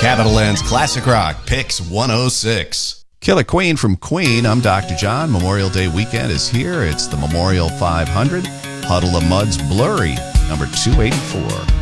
Capital N's Classic Rock Picks 106. Killer Queen from Queen. I'm Dr. John. Memorial Day weekend is here. It's the Memorial 500. Huddle of Mud's Blurry, number 284.